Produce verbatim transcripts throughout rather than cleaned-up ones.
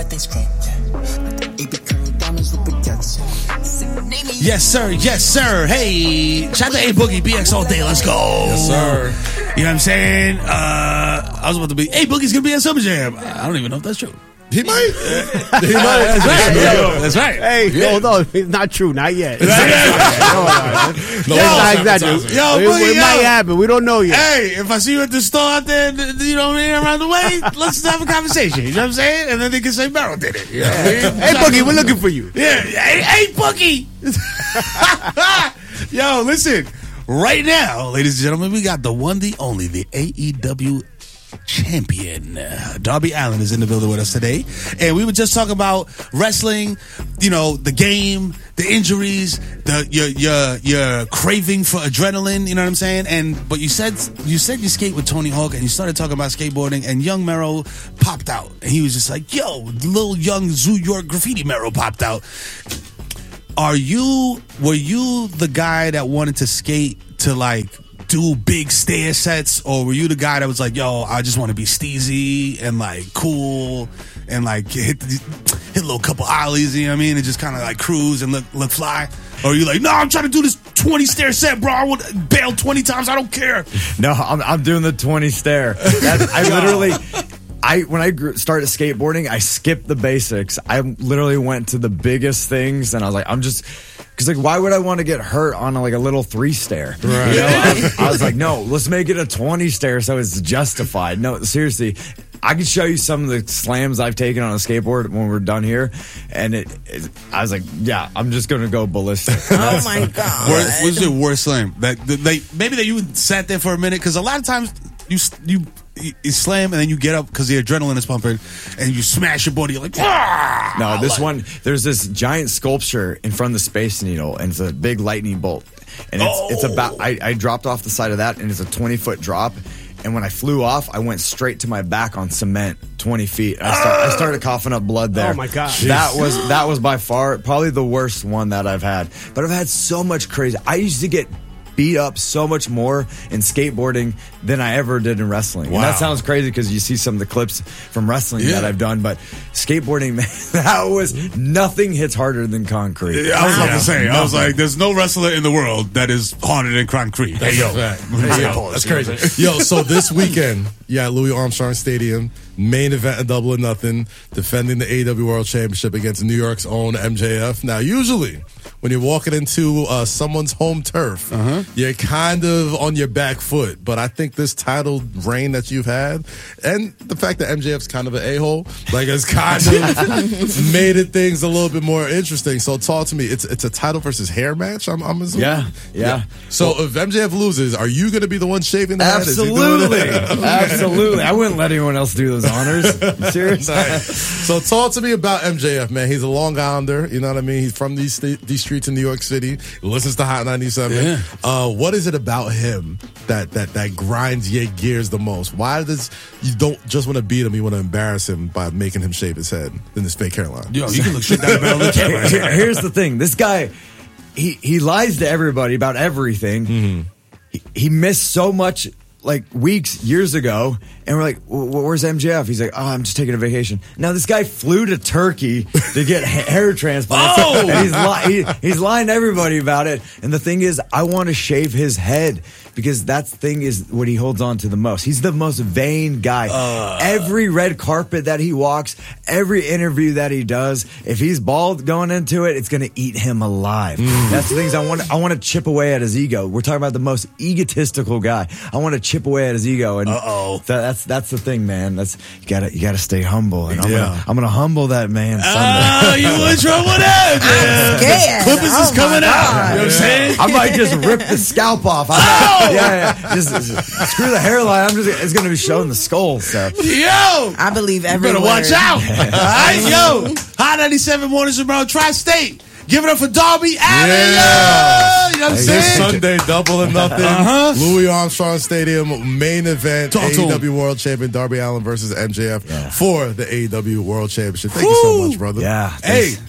Yes, sir. Yes, sir. Hey, shout out to A Boogie, B X all day. Let's go. Yes, sir. You know what I'm saying? Uh, I was about to be, A Boogie's going to be at Summer Jam. I don't even know if that's true. He might. He might. That's right. Yo, that's right. Hey, Yeah. hold on. It's not true. Not yet. Not yet. No, no, No, it's not exactly. Yo, it, Boogie, it yo. might happen. We don't know yet. Hey, if I see you at the store out there, you know what I mean, around the way, let's have a conversation. You know what I'm saying? And then they can say Merrill did it. You know what I mean? Hey, Boogie, we're looking for you. Yeah. Hey, hey Boogie. Yo, listen. Right now, ladies and gentlemen, we got the one, the only, the A E W champion. Uh, Darby Allin is in the building with us today. And we were just talking about wrestling, you know, the game, the injuries, the your your your craving for adrenaline, you know what I'm saying? And but you said you said you skate with Tony Hawk and you started talking about skateboarding and young Merrill popped out. And he was just like, yo, little young Zoo York graffiti Merrill popped out. Are you were you the guy that wanted to skate to like do big stair sets, or were you the guy that was like, yo, I just want to be steezy and like cool and like hit the, hit a little couple ollies, you know what I mean, and just kind of like cruise and look look fly? Or are you like, no, I'm trying to do this twenty stair set, bro. I want to bail twenty times. I don't care. No, I'm I'm doing the twenty stair. That, I literally. I when I grew, started skateboarding, I skipped the basics. I literally went to the biggest things, and I was like, I'm just because like, why would I want to get hurt on a, like a little three stair? Right. You know, I, I was like, no, let's make it a twenty stair so it's justified. No, seriously. I can show you some of the slams I've taken on a skateboard when we're done here, and it, it I was like, yeah, I'm just gonna go ballistic. Oh my god! What was your worst slam? That they maybe that you sat there for a minute, because a lot of times you you. You slam and then you get up because the adrenaline is pumping and you smash your body. You're like, ah! No, this like, one, there's this giant sculpture in front of the Space Needle, and it's a big lightning bolt. And it's, oh. it's about, I, I dropped off the side of that, and it's a twenty foot drop. And when I flew off, I went straight to my back on cement, twenty feet. I, start, I started coughing up blood there. Oh my gosh. That was, that was by far probably the worst one that I've had. But I've had so much crazy. I used to get beat up so much more in skateboarding than I ever did in wrestling. Wow. And that sounds crazy because you see some of the clips from wrestling yeah. that I've done, but skateboarding, man, that was nothing hits harder than concrete. Yeah, I was wow. about to say, I was like, there's no wrestler in the world that is harder than concrete. Hey, yo. Hey, yo. That's crazy. Yo, so this weekend, yeah, at Louis Armstrong Stadium, main event of Double or Nothing, defending the A E W World Championship against New York's own M J F. Now, usually, when you're walking into uh, someone's home turf, uh-huh. you're kind of on your back foot. But I think this title reign that you've had, and the fact that M J F's kind of an a-hole, like it's kind of made it things a little bit more interesting. So talk to me. It's it's a title versus hair match, I'm, I'm assuming? Yeah, yeah. yeah. So well, if M J F loses, are you going to be the one shaving the head? Absolutely. Absolutely. I wouldn't let anyone else do those honors. You serious? So talk to me about M J F, man. He's a Long Islander. You know what I mean? He's from these these streets in New York City. He listens to Hot ninety-seven. Yeah. Uh, what is it about him that that that grinds your gears the most? Why does you don't just want to beat him? You want to embarrass him by making him shave his head in this fake hairline? Yo, you can look straight down the barrel of the camera. Here, here's the thing. This guy, he, he lies to everybody about everything. Mm-hmm. He, he missed so much like weeks, years ago, and we're like, where's M J F? He's like, oh, I'm just taking a vacation. Now this guy flew to Turkey to get hair transplants. Oh! And he's, li- he, he's lying to everybody about it. And the thing is, I want to shave his head because that thing is what he holds on to the most. He's the most vain guy. Uh. Every red carpet that he walks, every interview that he does, if he's bald going into it, it's going to eat him alive. Mm. That's the things I want. I want to chip away at his ego. We're talking about the most egotistical guy. I want to chip away at his ego, and Uh-oh. th- that's that's the thing, man. That's you gotta you gotta stay humble, and I'm yeah. gonna I'm gonna humble that man. Oh, you in trouble now? I'm scared. Clippers oh is coming out. God. You know what I'm saying? I might just rip the scalp off. I Oh! yeah, yeah. Just, just screw the hairline. I'm just it's gonna be showing the skull. So Yo, I believe every better word. watch out. All right, yo, Hot ninety-seven Mornings around Tri-State. Give it up for Darby Allin. Yeah. You know what I'm This saying? Sunday, Double or Nothing, Uh-huh. Louis Armstrong Stadium, main event, Talk A to E W him. World Champion Darby Allin versus M J F Yeah. for the A E W World Championship. Thank you so Woo. much, brother. yeah, Hey,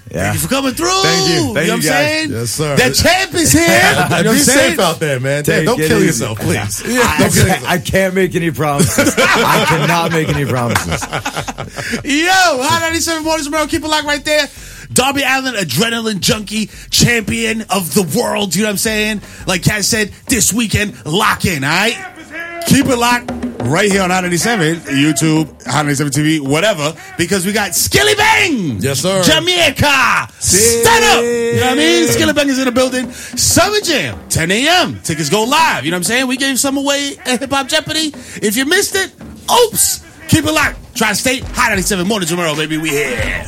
Thank you for coming through. Thank you. Thank you know what you, I'm guys. saying? Yes, sir. The champ is here. You know what I'm Be saying? safe out there, man. Take Don't it kill easy. yourself, please. I, Don't kill yourself. I can't make any promises. I cannot make any promises. Yo, Hot ninety-seven Mornings tomorrow. Keep it locked right there. Darby Allin, adrenaline junkie, champion of the world. You know what I'm saying? Like Kat said, this weekend, lock in, all right? Keep it locked right here on Hot ninety-seven, YouTube, Hot ninety-seven T V, whatever, because we got Skilly Bang. Yes, sir. Jamaica. Stand up. You know what I mean? Skilly Bang is in the building. Summer Jam, ten a.m. Tickets go live. You know what I'm saying? We gave some away at Hip Hop Jeopardy. If you missed it, oops. Keep it locked. Tri-State, Hot ninety-seven Mornings tomorrow, baby. We here.